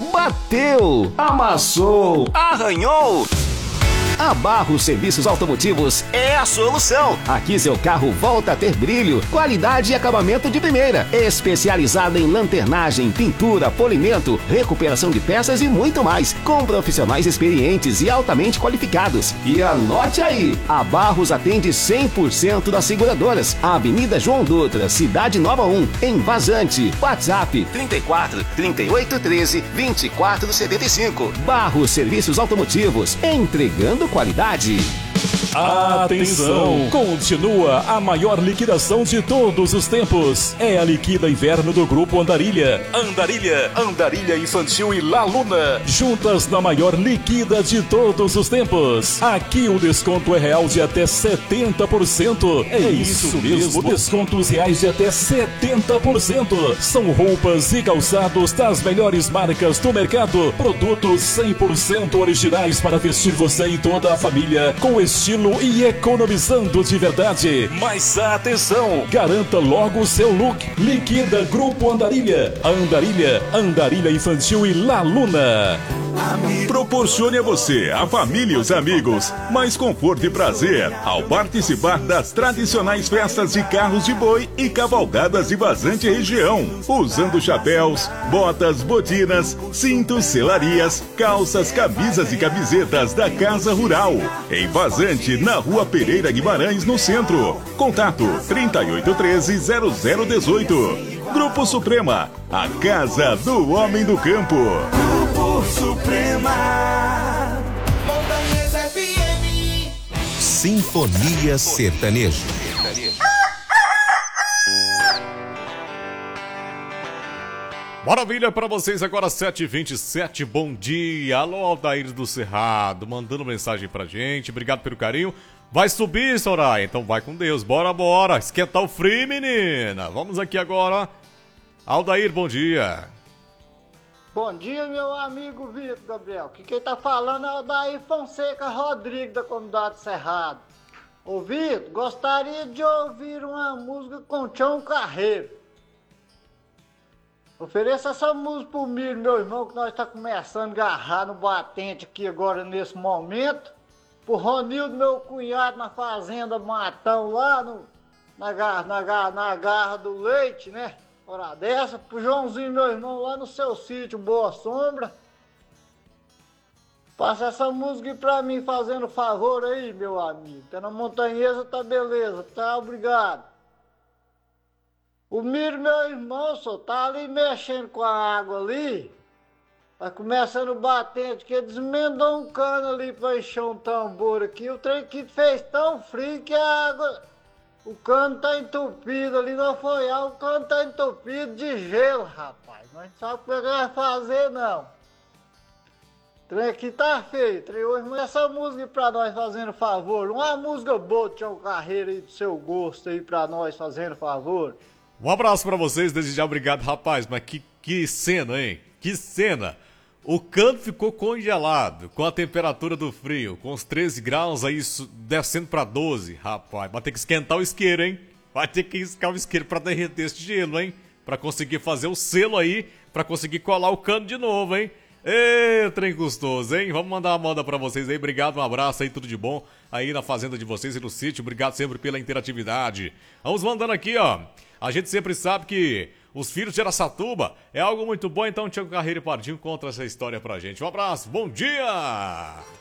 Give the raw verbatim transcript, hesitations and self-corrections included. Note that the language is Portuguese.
bateu, amassou, arranhou. A Barros Serviços Automotivos é a solução. Aqui seu carro volta a ter brilho, qualidade e acabamento de primeira. Especializada em lanternagem, pintura, polimento, recuperação de peças e muito mais. Com profissionais experientes e altamente qualificados. E anote aí, a Barros atende cem por cento das seguradoras. Avenida João Dutra, Cidade Nova um, em Vazante. WhatsApp trinta e quatro, trinta e oito, treze, vinte e quatro, setenta e cinco. Barros Serviços Automotivos, entregando qualidade. Atenção! Continua a maior liquidação de todos os tempos. É a Liquida Inverno do Grupo Andarilha. Andarilha, Andarilha Infantil e La Luna. Juntas na maior liquida de todos os tempos. Aqui o desconto é real de até setenta por cento. É isso mesmo, descontos reais de até setenta por cento. São roupas e calçados das melhores marcas do mercado. Produtos cem por cento originais para vestir você e toda a família com estilo e economizando de verdade. Mas atenção, garanta logo o seu look. Liquida Grupo Andarilha. Andarilha, Andarilha Infantil e La Luna. Proporcione a você, a família e os amigos mais conforto e prazer ao participar das tradicionais festas de carros de boi e cavalgadas de Vazante região, usando chapéus, botas, botinas, cintos, selarias, calças, camisas e camisetas da Casa Rural, em Vazante, na Rua Pereira Guimarães, no centro. Contato trinta e oito, treze, zero zero dezoito. Grupo Suprema, a casa do homem do campo. Grupo Suprema. Montanhas F M. Sinfonia Sertaneja. Maravilha para vocês agora, sete e vinte e sete, bom dia. Alô, Aldair do Cerrado, mandando mensagem pra gente, obrigado pelo carinho. Vai subir, Soraya, então vai com Deus, bora, bora, esquentar o frio, menina. Vamos aqui agora. Aldair, bom dia. Bom dia, meu amigo Vitor Gabriel. Que quem tá falando é o Aldair Fonseca Rodrigues, da comunidade Cerrado. Ô Vitor, gostaria de ouvir uma música com Tião Carreiro. Ofereça essa música pro Miro, meu irmão, que nós está começando a agarrar no batente aqui agora nesse momento. Pro Ronildo, meu cunhado, na fazenda Matão, lá no, na, garra, na, garra, na garra do leite, né? Hora dessa. Pro Joãozinho, meu irmão, lá no seu sítio, Boa Sombra. Passa essa música aí pra mim, fazendo favor aí, meu amigo. Tá na montanhesa, tá beleza, tá? Obrigado. O Miro, meu irmão, só tá ali mexendo com a água ali. Tá começando o batente, que desmendou um cano ali pra encher um tambor aqui. O trem que fez tão frio que a água... O cano tá entupido ali, não foi água, o cano tá entupido de gelo, rapaz. Nós não sabemos o que vai fazer, não. O trem aqui tá feio. O trem hoje, essa música aí pra nós, fazendo favor. Uma música boa, Tião Carreiro aí, do seu gosto aí pra nós, fazendo favor. Um abraço pra vocês, desde já, obrigado, rapaz, mas que, que cena, hein? Que cena! O cano ficou congelado, com a temperatura do frio, com os treze graus aí descendo pra doze, rapaz, vai ter que esquentar o isqueiro, hein? Vai ter que esquentar o isqueiro pra derreter esse gelo, hein? Pra conseguir fazer o selo aí, pra conseguir colar o cano de novo, hein? Ê, trem gostoso, hein? Vamos mandar uma moda pra vocês aí, obrigado, um abraço aí, tudo de bom aí na fazenda de vocês e no sítio, obrigado sempre pela interatividade. Vamos mandando aqui, ó. A gente sempre sabe que os filhos de Araçatuba é algo muito bom, então Tiago Carreiro e Pardinho conta essa história pra gente. Um abraço, bom dia!